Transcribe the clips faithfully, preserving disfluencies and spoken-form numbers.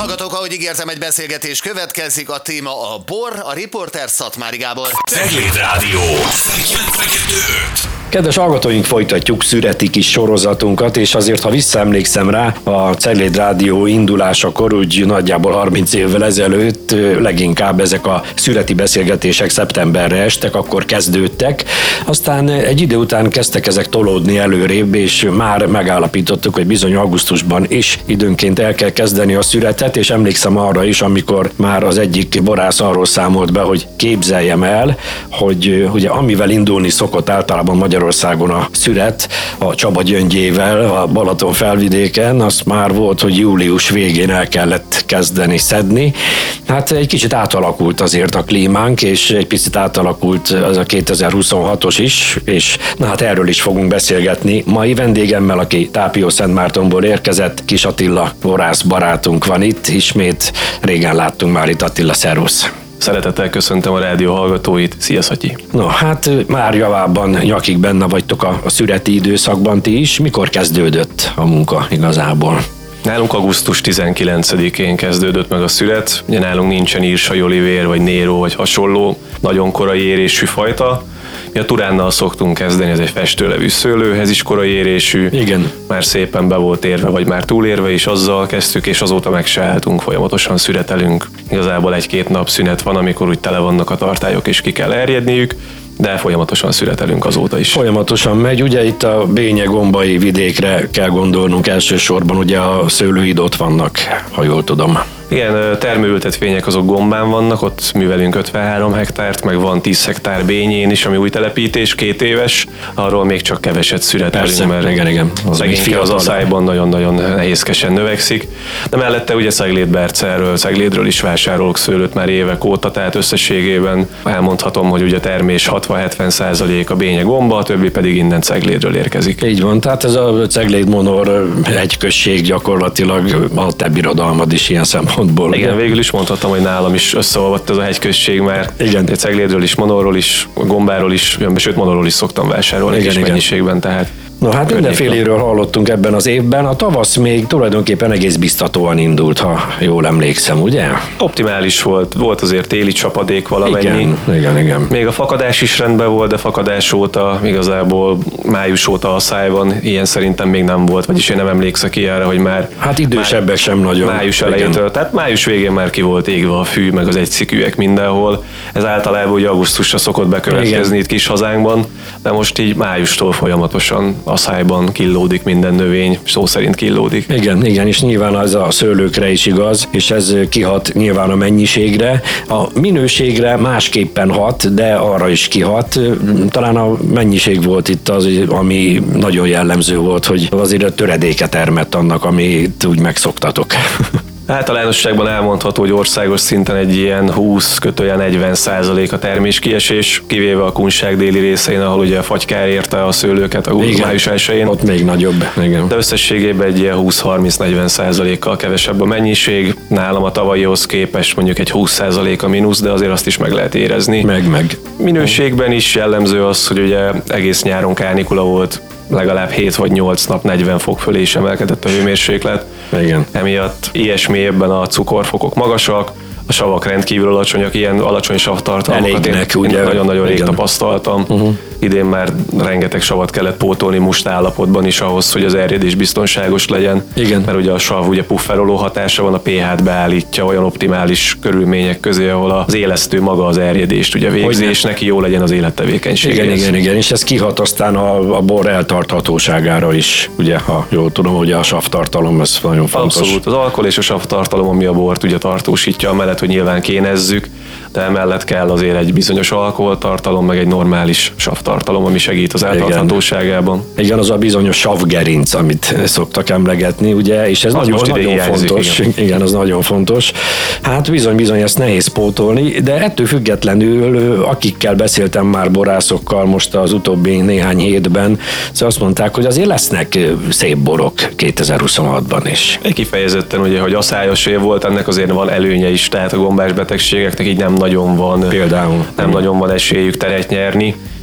hallgatók, ahogy ígértem, egy beszélgetés következik. A téma a bor, a riporter Szatmári Gábor. Cegléd Rádió kilencvenkettő öt. Kedves hallgatóink, folytatjuk szüreti kis sorozatunkat, és azért, ha visszaemlékszem rá, a Cegléd Rádió indulásakor, úgy nagyjából harminc évvel ezelőtt leginkább ezek a szüreti beszélgetések szeptemberre estek, akkor kezdődtek. Aztán egy idő után kezdtek ezek tolódni előrébb, és már megállapítottuk, hogy bizony augusztusban is időnként el kell kezdeni a szüretet, és emlékszem arra is, amikor már az egyik borász arról számolt be, hogy képzeljem el, hogy ugye amivel indulni szokott általában Magyarországon a szüret, a Csaba gyöngyével, a Balaton felvidéken, az már volt, hogy július végén el kellett kezdeni szedni. Hát egy kicsit átalakult azért a klímánk, és egy picit átalakult az a kétezer-huszonhatos is, és na hát erről is fogunk beszélgetni mai vendégemmel, aki Tápió-Szentmártonból érkezett, Kis Attila borász barátunk van itt, ismét régen láttunk már itt. Attila, szervusz! Szeretettel köszöntöm a rádió hallgatóit. Szia, Szatyi! No, hát már javában nyakig benne vagytok a, a szüreti időszakban ti is. Mikor kezdődött a munka igazából? Nálunk augusztus tizenkilencedikén kezdődött meg a szüret. Ugye nálunk nincsen Irsa, Jolivér, vagy Néró, vagy hasonló nagyon korai érésű fajta. Mi a Turánnal szoktunk kezdeni, ez egy festőlevű szőlőhez is korai érésű. Igen. Már szépen be volt érve, vagy már túlérve is, azzal kezdtük, és azóta meg se álltunk, folyamatosan szüretelünk. Igazából egy-két nap szünet van, amikor úgy tele vannak a tartályok, és ki kell erjedniük, de folyamatosan szüretelünk azóta is. Folyamatosan megy, ugye itt a Bénye-Gombai vidékre kell gondolnunk elsősorban, ugye a szőlőid ott vannak, ha jól tudom. Igen, termőültetvények azok Gombán vannak, ott művelünk ötvenhárom hektárt, meg van tíz hektár Bényén is, ami új telepítés, két éves, arról még csak keveset szüretelünk, Persze, mert igen, igen. Az szegényke az aszályban nagyon-nagyon nehézkesen növekszik. De mellette ugye Cegléd-Bercelről, Ceglédről is vásárolok szőlőt már évek óta, tehát összességében elmondhatom, hogy ugye a termés hatvan-hetven százalék a Bénye-Gomba, a többi pedig innen Ceglédről érkezik. Így van, tehát ez a Cegléd-Monor egy község gyakorlatilag a te birodalmad is ilyen szempontból. Igen, végül is mondhatom, hogy nálam is összeolvadt ez a hegyközség, mert igen. Ceglédről is, Monorról is, Gombáról is, sőt Monorról is szoktam vásárolni egy kis mennyiségben, tehát. No hát mindenféléről hallottunk ebben az évben. A tavasz még tulajdonképpen egész biztatóan indult, ha jól emlékszem, ugye? Optimális volt, volt azért téli csapadék valamennyi. Igen, igen, igen. Még a fakadás is rendben volt, de fakadás óta, igazából május óta a szájban, ilyen szerintem még nem volt, vagyis én nem emlékszek ilyenre, hogy már... Hát idősebbek máj, sem nagyon. Május elejétől, tehát május végén már ki volt égve a fű, meg az egyszikűek mindenhol. Ez általában ugye augusztusra szokott bekövetkezni itt kis hazánkban, de most így májustól folyamatosan aszályban killódik minden növény, szó szerint killódik. Igen, igen, és nyilván az a szőlőkre is igaz, és ez kihat nyilván a mennyiségre. A minőségre másképpen hat, de arra is kihat. Talán a mennyiség volt itt az, ami nagyon jellemző volt, hogy azért a töredéke termett annak, amit úgy megszoktatok. Általánosságban elmondható, hogy országos szinten egy ilyen húsz kötőjel negyven százalék a terméskiesés, kivéve a Kunság déli részein, ahol ugye a fagykár érte a szőlőket a május elsején. Ott még nagyobb, igen. De összességében egy ilyen húsz-harminc-negyven százalékkal kevesebb a mennyiség. Nálam a tavalyihoz képest mondjuk egy húsz százalék a mínusz, de azért azt is meg lehet érezni. Meg, meg. Minőségben is jellemző az, hogy ugye egész nyáron kánikula volt, legalább hét vagy nyolc nap negyven fok fölé is emelkedett a hőmérséklet. Igen. Emiatt ilyesmi évben a cukorfokok magasak, a savak rendkívül alacsonyak, ilyen alacsony savtartalmakat én, én nagyon-nagyon rég tapasztaltam. Uh-huh. Idén már rengeteg savat kellett pótolni must állapotban is ahhoz, hogy az erjedés biztonságos legyen. Igen. Mert ugye a sav ugye pufferoló hatása van, a pH-t beállítja olyan optimális körülmények közé, ahol az élesztő maga az erjedést ugye végzi, és neki jó legyen az élettevékenység. Igen, igen, igen, és ez kihat aztán a, a bor eltarthatóságára is, ugye, ha jól tudom, hogy a savtartalom, ez nagyon fontos. Abszolút, az alkohol és a savtartalom, ami a bort ugye tartósítja, amellett, hogy nyilván kénezzük, de emellett kell azért egy bizonyos alkoholtartalom, meg egy normális savtartalom, ami segít az eltarthatóságában. Igen, igen, az a bizonyos savgerinc, amit szoktak emlegetni, ugye, és ez az nagyon, nagyon fontos. Igen. igen, az nagyon fontos. Hát bizony-bizony ezt nehéz pótolni, de ettől függetlenül, akikkel beszéltem már borászokkal most az utóbbi néhány hétben, szóval azt mondták, hogy azért lesznek szép borok kétezer-huszonhatban is. Kifejezetten ugye, hogy aszályos év volt, ennek azért van előnye is, tehát a gombás betegségeknek így nem nagyon van, például nem nagyon van esélyük teret nyerni.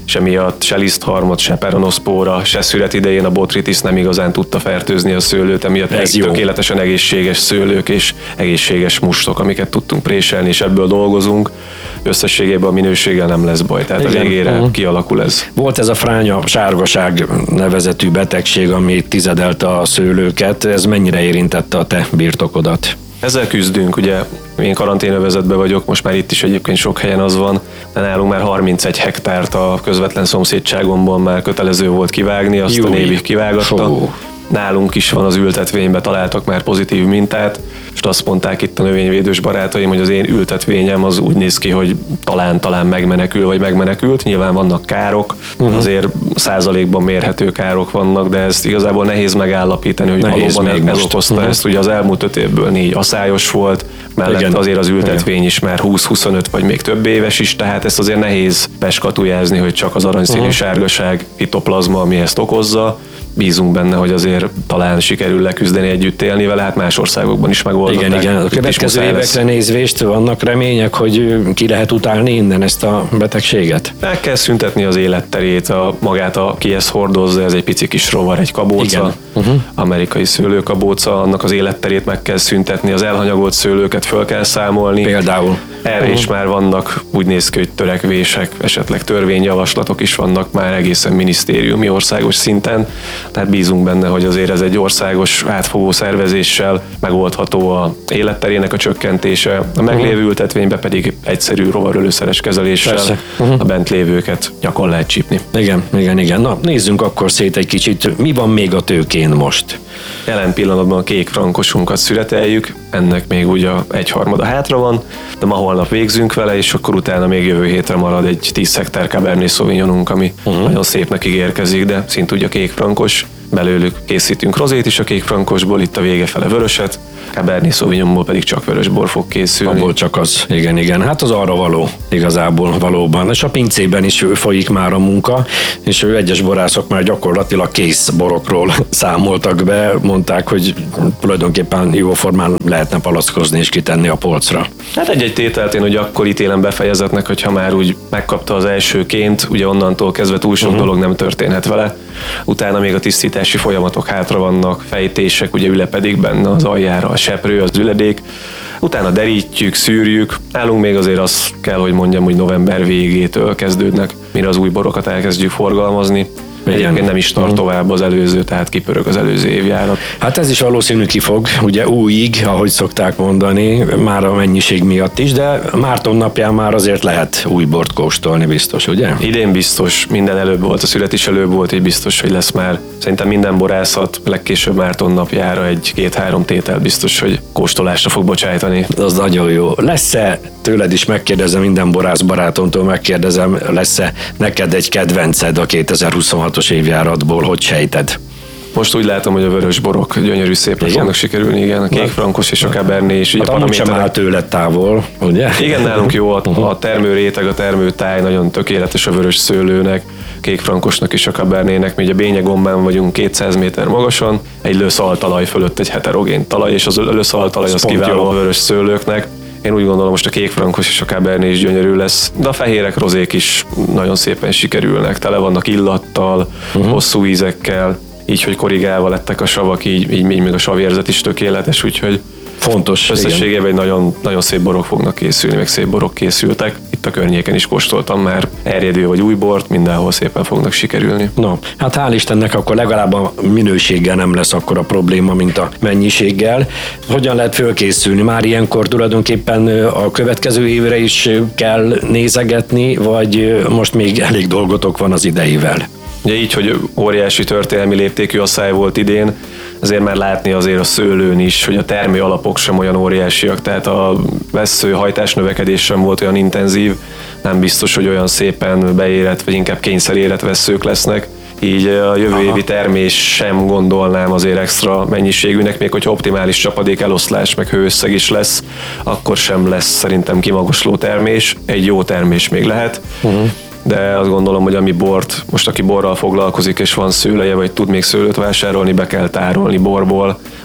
és emiatt se lisztharmot, se peronoszpóra, se szület idején a botrytis nem igazán tudta fertőzni a szőlőt, emiatt ez tökéletesen egészséges szőlők és egészséges mustok, amiket tudtunk préselni, és ebből dolgozunk. Összességében a minőséggel nem lesz baj, tehát igen. A végére uh-huh. kialakul ez. Volt ez a fránya sárgaság nevezetű betegség, ami tizedelte a szőlőket, ez mennyire érintette a te birtokodat? Ezzel küzdünk, ugye én karanténövezetben vagyok, most már itt is egyébként sok helyen az van, de nálunk már harmincegy hektárt a közvetlen szomszédságomban már kötelező volt kivágni, azt Júj. a névi kivágatta. Fú. Nálunk is van az ültetvényben, találtak már pozitív mintát, és azt mondták itt a növényvédős barátaim, hogy az én ültetvényem az úgy néz ki, hogy talán-talán megmenekül, vagy megmenekült. Nyilván vannak károk, uh-huh. azért százalékban mérhető károk vannak, de ezt igazából nehéz megállapítani, hogy nehéz valóban ez okozta uh-huh. ezt. Ugye az elmúlt öt évből négy aszályos volt, mellett igen. azért az ültetvény is már húsz-huszonöt vagy még több éves is, tehát ezt azért nehéz beskatujázni, hogy csak az aranyszínű uh-huh. sárgaság, fitoplazma, ami ezt okozza. Bízunk benne, hogy azért talán sikerül leküzdeni, együtt élni vele, hát más országokban is megoldották. Igen, igen. A következő évekre nézvést vannak remények, hogy ki lehet utálni innen ezt a betegséget? Meg kell szüntetni az életterét, a, magát, aki ezt hordozza, ez egy pici kis rovar, egy kabóca, uh-huh. amerikai szőlőkabóca, annak az életterét meg kell szüntetni, az elhanyagolt szőlőket föl kell számolni. Például. Erre uh-huh. is már vannak, úgy néz ki, hogy törekvések, esetleg törvényjavaslatok is vannak már egészen minisztériumi országos szinten. Tehát bízunk benne, hogy azért ez egy országos átfogó szervezéssel megoldható a életterének a csökkentése, a meglévő ültetvényben pedig egyszerű rovarölőszeres kezeléssel uh-huh. a bent lévőket gyakran lehet csípni. Igen, igen, igen. Na, nézzünk akkor szét egy kicsit. Mi van még a tőkén most? Jelen pillanatban a kék frankosunkat szüreteljük, ennek még ugye egyharmada hátra van, de ma holnap végzünk vele, és akkor utána még jövő hétre marad egy tíz hektár Cabernet Sauvignonunk, ami uh-huh. nagyon szépnek ígérkezik, de szint ugye kék frankos. Belőlük készítünk rozét is a kék frankosból, itt a vége fele vöröset, Cabernet Sauvignonból pedig csak vörös bor fog készülni. Abból csak az, igen, igen. Hát az arra való, igazából valóban. És a pincében is folyik már a munka, és egyes borászok már gyakorlatilag kész borokról számoltak be, mondták, hogy tulajdonképpen jó formán lehetne palackozni és kitenni a polcra. Hát egy-egy tételt én ugye akkor ítélem befejezetnek, hogyha már úgy megkapta az elsőként, ugye onnantól kezdve túl sok uh-huh. dolog nem történhet vele. Utána még a tisztítási folyamatok hátra vannak, fejtések, ugye ülepedik benne az aljára a seprő, az üledék. Utána derítjük, szűrjük. Nálunk még azért azt kell, hogy mondjam, hogy november végétől kezdődnek, mire az új borokat elkezdjük forgalmazni. Egyébként nem is tart tovább az előző, tehát kipörög az előző évjárat. Hát ez is valószínű kifog, ugye újig, ahogy szokták mondani, már a mennyiség miatt is, de Márton napján már azért lehet új bort kóstolni, biztos, ugye? Idén biztos, minden előbb volt, a szület is előbb volt, így biztos, hogy lesz már. Szerintem minden borászat legkésőbb Márton napjára egy két-három tétel biztos, hogy kóstolásra fog bocsájtani. Az nagyon jó. Lesz-e, tőled is megkérdezem, minden borász barátomtól megkérdezem, lesz-e neked egy kedvenced a kétezer-huszonhatos évjáratból, hogy sejted? Most úgy látom, hogy a vörös borok gyönyörű szépen fognak sikerülni, igen, a kék frankos és a Cabernet és így hát a paraméterek. Sem áll tőled távol, ugye? Igen, nálunk jó a, a termőréteg, a termőtáj nagyon tökéletes a vörös szőlőnek, kék frankosnak és a Cabernetnek. Mi ugye Bényegombán vagyunk kétszáz méter magasan, egy lőszaltalaj fölött egy heterogén talaj, és az lőszaltalaj az kiváló a vörös szőlőknek. Én úgy gondolom, most a kék frankos és a Cabernet is gyönyörű lesz, de a fehérek, rozék is nagyon szépen sikerülnek, tele vannak illattal, uh-huh. hosszú ízekkel, így, hogy korrigálva lettek a savak, így, így még a savérzet is tökéletes, úgyhogy fontos. Összességében egy nagyon, nagyon szép borok fognak készülni, meg szép borok készültek. Itt a környéken is kóstoltam már erjedő vagy új bort, mindenhol szépen fognak sikerülni. No, hát hál' Istennek akkor legalább a minőséggel nem lesz akkor a probléma, mint a mennyiséggel. Hogyan lehet fölkészülni? Már ilyenkor tulajdonképpen a következő évre is kell nézegetni, vagy most még elég dolgotok van az idejével? Ugye így, hogy óriási történelmi léptékű asszály volt idén, azért már látni azért a szőlőn is, hogy a termő alapok sem olyan óriásiak, tehát a vessző hajtás növekedés sem volt olyan intenzív, nem biztos, hogy olyan szépen beérett, vagy inkább kényszerérett vesszők lesznek. Így a jövő Aha. évi termés sem gondolnám azért extra mennyiségűnek, még hogyha optimális csapadék eloszlás, meg hőösszeg is lesz, akkor sem lesz szerintem kimagasló termés, egy jó termés még lehet. Uh-huh. De azt gondolom, hogy ami bort, most aki borral foglalkozik és van szőlője, vagy tud még szőlőt vásárolni, be kell tárolni borból,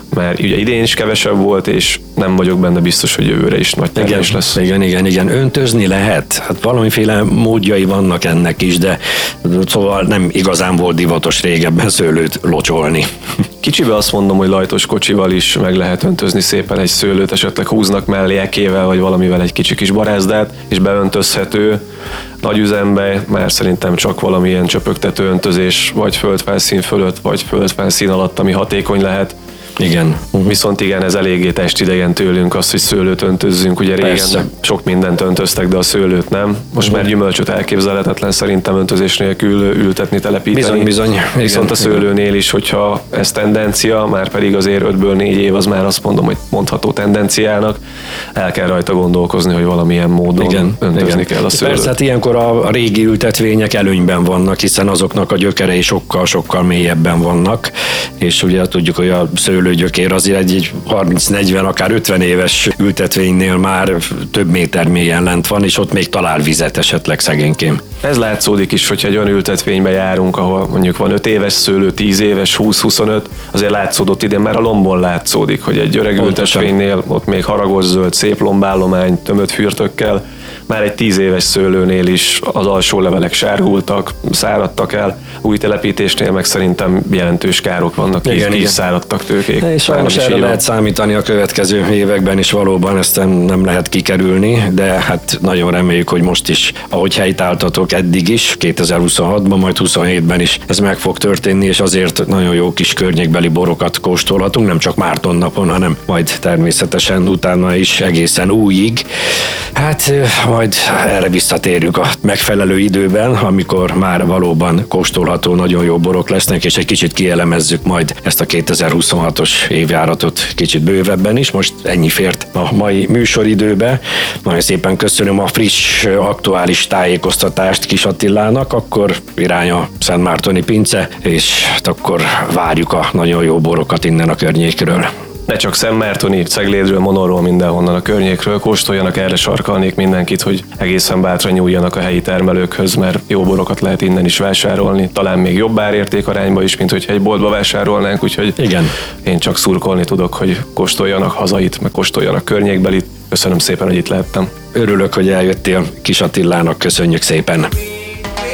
mert ugye idén is kevesebb volt, és nem vagyok benne biztos, hogy jövőre is nagy termés lesz. Igen, igen, igen. Öntözni lehet. Hát valamiféle módjai vannak ennek is, de szóval nem igazán volt divatos régebben szőlőt locsolni. Kicsibe azt mondom, hogy lajtos kocsival is meg lehet öntözni szépen egy szőlőt, esetleg húznak mellé ekével, vagy valamivel egy kicsi kis barázdát, és beöntözhető. Nagy üzembe már szerintem csak valamilyen csöpögtető öntözés, vagy földfelszín fölött, vagy földfelszín alatt, ami hatékony lehet. Igen. Viszont igen, ez eléggé testidegen tőlünk az, hogy szőlőt öntözzünk. Ugye régen Persze. sok mindent öntöztek, de a szőlőt nem. Most uh-huh. már gyümölcsöt elképzelhetetlen szerintem öntözés nélkül ültetni, telepíteni. Bizony, bizony. Viszont a szőlőnél is, hogyha ez tendencia, már pedig azért ötből négy év, az már azt mondom, hogy mondható tendenciának, el kell rajta gondolkozni, hogy valamilyen módon igen, öntözni igen. kell a szőlőt. Persze, hát ilyenkor a, a régi ültetvények előnyben vannak, hiszen azoknak a gyökerei sokkal-sokkal mélyebben vannak, és ugye tudjuk, hogy a szőlőgyökér azért egy harminc-negyven, akár ötven éves ültetvénynél már több méter mélyen lent van, és ott még talál vizet esetleg szegénykém. Ez látszódik is, hogyha egy olyan ültetvénybe járunk, ahol mondjuk van öt éves szőlő, tíz éves, húsz-huszonöt, azért látszódott idén, már a lombon látszódik, hogy egy öreg ültetvénynél ott még haragos zöld, szép lombállomány, tömött fürtökkel, már egy tíz éves szőlőnél is az alsó levelek sárgultak, száradtak el, új telepítésnél meg szerintem jelentős károk vannak, igen, ki is száradtak tőkék. És sajnos erre lehet számítani a következő években is, valóban ezt nem, nem lehet kikerülni, de hát nagyon reméljük, hogy most is, ahogy helytáltatok eddig is, kétezer-huszonhatban, majd huszonhétben is ez meg fog történni, és azért nagyon jó kis környékbeli borokat kóstolhatunk, nem csak Márton napon, hanem majd természetesen utána is egészen újig. Hát majd erre visszatérjük a megfelelő időben, amikor már valóban kóstolható, nagyon jó borok lesznek, és egy kicsit kielemezzük majd ezt a kétezer-huszonhatos évjáratot kicsit bővebben is. Most ennyi fért a mai műsoridőbe. Nagyon szépen köszönöm a friss, aktuális tájékoztatást Kis Attilának, akkor irány a Szentmártoni Pince, és akkor várjuk a nagyon jó borokat innen a környékről. Ne csak Szentmártoni, Ceglédről, Monorról, mindenhonnan a környékről kóstoljanak, erre sarkalnék mindenkit, hogy egészen bátran nyúljanak a helyi termelőkhöz, mert jó borokat lehet innen is vásárolni, talán még jobb árérték arányba is, mint hogyha egy boltba vásárolnánk, úgyhogy igen. Én csak szurkolni tudok, hogy kóstoljanak hazait, meg kóstoljanak környékbelit. Köszönöm szépen, hogy itt lehettem. Örülök, hogy eljöttél, Kis Attilának, köszönjük szépen.